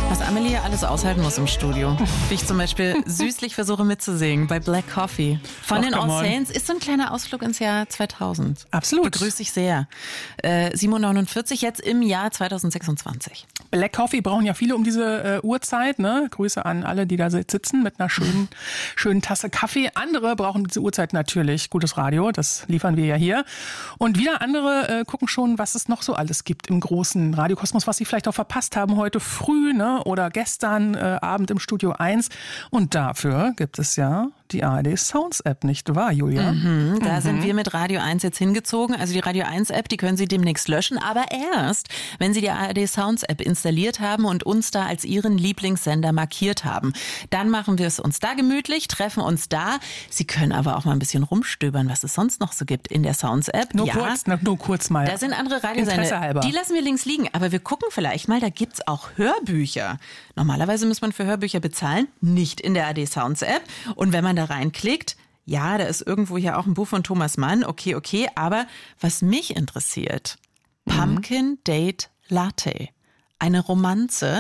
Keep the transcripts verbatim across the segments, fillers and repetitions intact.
Was Amelie ja alles aushalten muss im Studio. Wie ich zum Beispiel süßlich versuche mitzusingen bei Black Coffee. Von Och, den come All on. Saints ist so ein kleiner Ausflug ins Jahr zweitausend. Absolut. Begrüße ich sehr. Äh, sieben Uhr neunundvierzig jetzt im Jahr zweitausendsechsundzwanzig. Black Coffee brauchen ja viele um diese äh, Uhrzeit. Ne? Grüße an alle, die da sitzen mit einer schönen, schönen Tasse Kaffee. Andere brauchen diese Uhrzeit natürlich gutes Radio. Das liefern wir ja hier. Und wieder andere äh, gucken schon, was es noch so alles gibt im großen Radiokosmos, was sie vielleicht auch verpasst haben heute früh, ne? Oder gestern äh, Abend im Studio eins. Und dafür gibt es ja die A R D Sounds App, nicht wahr, Julia? Mhm, da mhm. sind wir mit Radio eins jetzt hingezogen. Also die Radio eins App, die können Sie demnächst löschen, aber erst, wenn Sie die A R D Sounds App installiert haben und uns da als Ihren Lieblingssender markiert haben. Dann machen wir es uns da gemütlich, treffen uns da. Sie können aber auch mal ein bisschen rumstöbern, was es sonst noch so gibt in der Sounds App. Nur ja, kurz, nur kurz mal. Da sind andere Interesse Radiosender, halber. die lassen wir links liegen, aber wir gucken vielleicht mal, da gibt's auch Hörbücher. Normalerweise muss man für Hörbücher bezahlen, nicht in der A R D Sounds App. Und wenn man da reinklickt, ja, da ist irgendwo hier auch ein Buch von Thomas Mann, okay, okay, aber was mich interessiert, mhm. Pumpkin Date Latte, eine Romanze,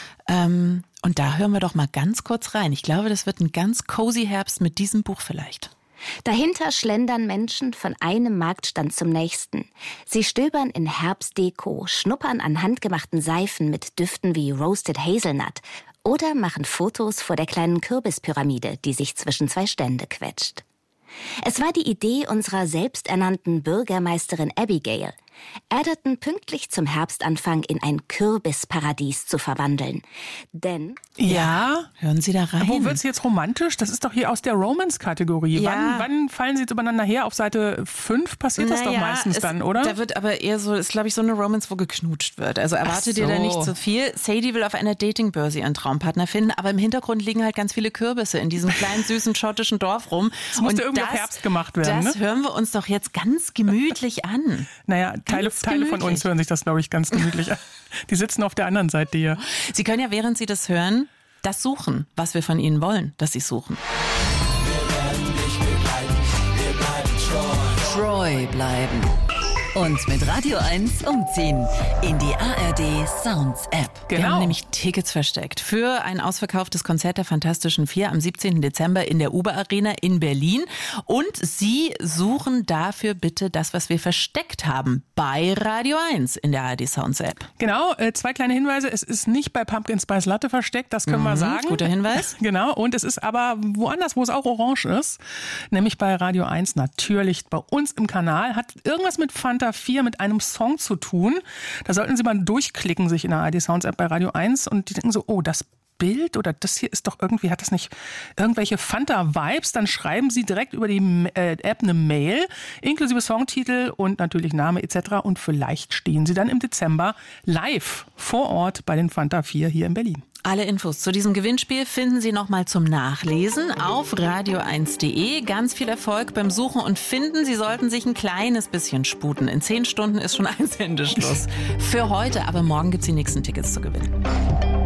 ähm, und da hören wir doch mal ganz kurz rein. Ich glaube, das wird ein ganz cozy Herbst mit diesem Buch vielleicht. Dahinter schlendern Menschen von einem Marktstand zum nächsten. Sie stöbern in Herbstdeko, schnuppern an handgemachten Seifen mit Düften wie Roasted Hazelnut oder machen Fotos vor der kleinen Kürbispyramide, die sich zwischen zwei Stände quetscht. Es war die Idee unserer selbsternannten Bürgermeisterin Abigail, Edgerton pünktlich zum Herbstanfang in ein Kürbisparadies zu verwandeln. Denn... Ja, hören Sie da rein. Wo wird's jetzt romantisch? Das ist doch hier aus der Romance-Kategorie. Ja. Wann, wann fallen Sie jetzt übereinander her? Auf Seite fünf passiert das doch Naja, meistens es, dann, oder? Da wird aber eher so, ist glaube ich so eine Romance, wo geknutscht wird. Also erwartet so. ihr da nicht zu viel. Sadie will auf einer Datingbörse ihren Traumpartner finden, aber im Hintergrund liegen halt ganz viele Kürbisse in diesem kleinen, süßen schottischen Dorf rum. Das musste Und irgendwie das, auf Herbst gemacht werden, Das ne? hören wir uns doch jetzt ganz gemütlich an. Naja, Teile, Ganz Teile von gemütlich. uns hören sich das, glaube ich, ganz gemütlich an. Die sitzen auf der anderen Seite hier. Sie können ja, während Sie das hören, das suchen, was wir von Ihnen wollen, dass Sie suchen. Wir werden dich begleiten, wir bleiben treu. Treu bleiben. Und mit Radio eins umziehen in die A R D Sounds App. Wir Genau. haben nämlich Tickets versteckt für ein ausverkauftes Konzert der Fantastischen Vier am siebzehnten Dezember in der Uber Arena in Berlin. Und Sie suchen dafür bitte das, was wir versteckt haben bei Radio eins in der A R D Sounds App. Genau, äh, zwei kleine Hinweise. Es ist nicht bei Pumpkin Spice Latte versteckt, das können wir Mhm, sagen. guter Hinweis. Genau, und es ist aber woanders, wo es auch orange ist, nämlich bei Radio eins natürlich bei uns im Kanal. Hat irgendwas mit Fanta vier, mit einem Song zu tun. Da sollten Sie mal durchklicken, sich in der A R D Sounds App bei Radio eins und die denken so, oh, das Bild oder das hier ist doch irgendwie, hat das nicht irgendwelche Fanta-Vibes? Dann schreiben Sie direkt über die äh, App eine Mail, inklusive Songtitel und natürlich Name et cetera. Und vielleicht stehen Sie dann im Dezember live vor Ort bei den Fanta vier hier in Berlin. Alle Infos zu diesem Gewinnspiel finden Sie nochmal zum Nachlesen auf radio eins punkt de. Ganz viel Erfolg beim Suchen und Finden. Sie sollten sich ein kleines bisschen sputen. In zehn Stunden ist schon Einsendeschluss. Für heute, aber morgen gibt's die nächsten Tickets zu gewinnen.